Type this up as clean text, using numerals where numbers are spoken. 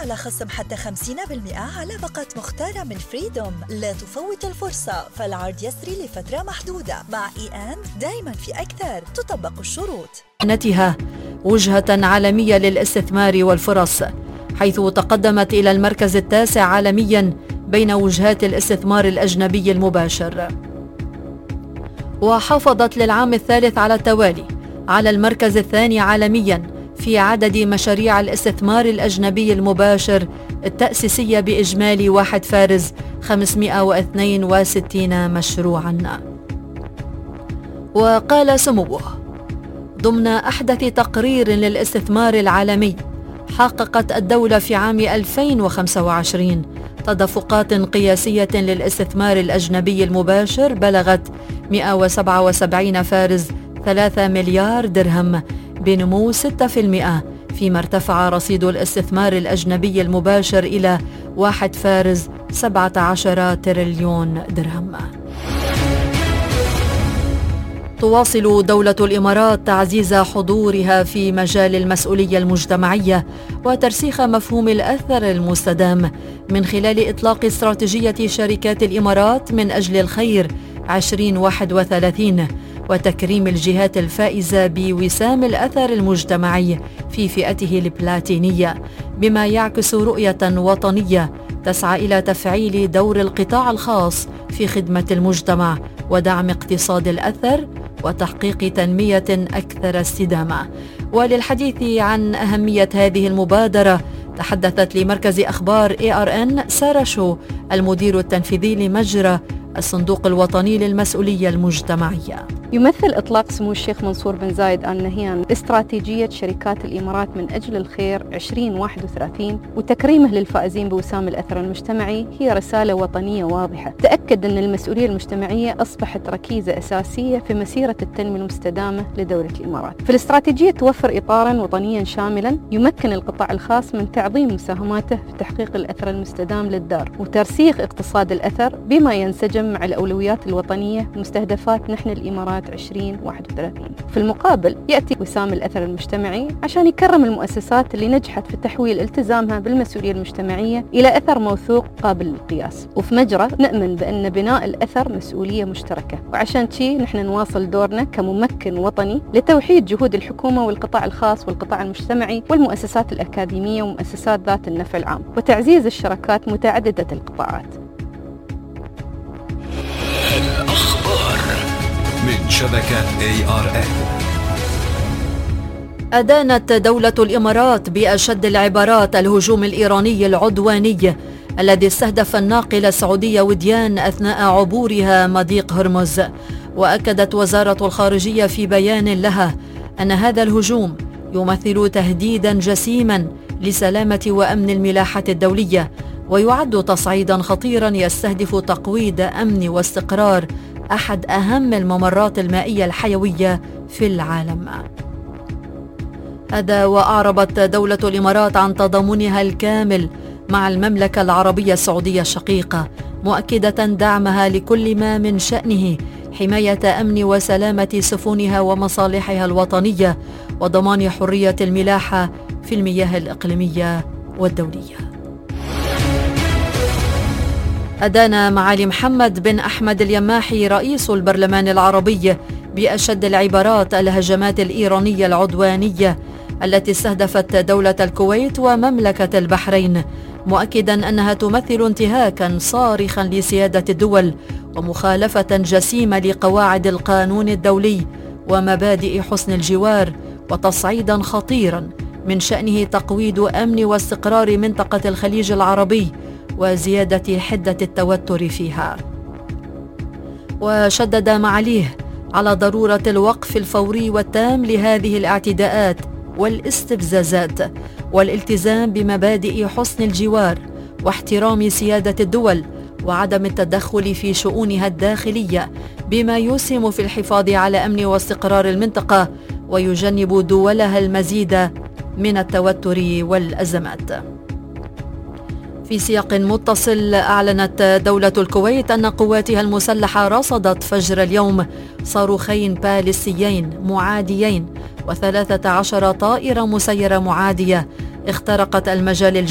على خصم حتى 50% على باقة مختارة من فريدوم. لا تفوت الفرصة، فالعرض يسري لفترة محدودة. مع دايما في أكثر، تطبق الشروط. نتها وجهة عالمية للاستثمار والفرص، حيث تقدمت إلى المركز التاسع عالميا بين وجهات الاستثمار الأجنبي المباشر، وحافظت للعام الثالث على التوالي على المركز الثاني عالميا في عدد مشاريع الاستثمار الأجنبي المباشر التأسيسية بإجمالي 1,562 مشروعا. وقال سموه: ضمن أحدث تقرير للاستثمار العالمي، حققت الدولة في عام 2025 تدفقات قياسية للاستثمار الأجنبي المباشر بلغت 177.3 مليار درهم بنمو 6%، فيما ارتفع رصيد الاستثمار الأجنبي المباشر إلى 1.17 تريليون درهم. تواصل دولة الإمارات تعزيز حضورها في مجال المسؤولية المجتمعية وترسيخ مفهوم الأثر المستدام من خلال إطلاق استراتيجية شركات الإمارات من أجل الخير 2031، وتكريم الجهات الفائزة بوسام الأثر المجتمعي في فئته البلاتينية، بما يعكس رؤية وطنية تسعى إلى تفعيل دور القطاع الخاص في خدمة المجتمع ودعم اقتصاد الأثر وتحقيق تنمية أكثر استدامة. وللحديث عن أهمية هذه المبادرة تحدثت لمركز أخبار ARN سارة شو، المدير التنفيذي لمجرى الصندوق الوطني للمسؤولية المجتمعية. يمثل إطلاق سمو الشيخ منصور بن زايد آل نهيان استراتيجية شركات الإمارات من أجل الخير 2031 وتكريمه للفائزين بوسام الأثر المجتمعي هي رسالة وطنية واضحة تأكد أن المسؤولية المجتمعية أصبحت ركيزة أساسية في مسيرة التنمية المستدامة لدولة الإمارات. في الاستراتيجية توفر إطاراً وطنيا شاملاً يمكن القطاع الخاص من تعظيم مساهماته في تحقيق الأثر المستدام للدار وترسيخ اقتصاد الأثر، بما ينسجم مع الأولويات الوطنية ومستهدفات نحن الإمارات 2031. في المقابل يأتي وسام الأثر المجتمعي عشان يكرم المؤسسات اللي نجحت في تحويل التزامها بالمسؤولية المجتمعية إلى أثر موثوق قابل للقياس. وفي مجرى نؤمن بأن بناء الأثر مسؤولية مشتركة، وعشان شي نحن نواصل دورنا كممكن وطني لتوحيد جهود الحكومة والقطاع الخاص والقطاع المجتمعي والمؤسسات الأكاديمية ومؤسسات ذات النفع العام، وتعزيز الشراكات متعددة القطاعات. الأخبار من شبكة ARN. أدانت دولة الإمارات بأشد العبارات الهجوم الإيراني العدواني الذي استهدف الناقلة السعودية وديان أثناء عبورها مضيق هرمز. وأكدت وزارة الخارجية في بيان لها أن هذا الهجوم يمثل تهديدا جسيما لسلامة وأمن الملاحة الدولية، ويعد تصعيدا خطيرا يستهدف تقويض أمن واستقرار أحد أهم الممرات المائية الحيوية في العالم. هذا وأعربت دولة الإمارات عن تضامنها الكامل مع المملكة العربية السعودية الشقيقة، مؤكدة دعمها لكل ما من شأنه حماية أمن وسلامة سفنها ومصالحها الوطنية وضمان حرية الملاحة في المياه الإقليمية والدولية. أدان معالي محمد بن أحمد اليماحي رئيس البرلمان العربي بأشد العبارات الهجمات الإيرانية العدوانية التي استهدفت دولة الكويت ومملكة البحرين، مؤكدا أنها تمثل انتهاكا صارخا لسيادة الدول ومخالفة جسيمة لقواعد القانون الدولي ومبادئ حسن الجوار، وتصعيدا خطيرا من شأنه تقويض أمن واستقرار منطقة الخليج العربي وزيادة حدة التوتر فيها. وشدد معاليه على ضرورة الوقف الفوري والتام لهذه الاعتداءات والاستفزازات والالتزام بمبادئ حسن الجوار واحترام سيادة الدول وعدم التدخل في شؤونها الداخلية، بما يسهم في الحفاظ على أمن واستقرار المنطقة ويجنب دولها المزيد من التوتر والأزمات. في سياق متصل، أعلنت دولة الكويت أن قواتها المسلحة رصدت فجر اليوم صاروخين باليستيين معاديين و13 طائرة مسيرة معادية اخترقت المجال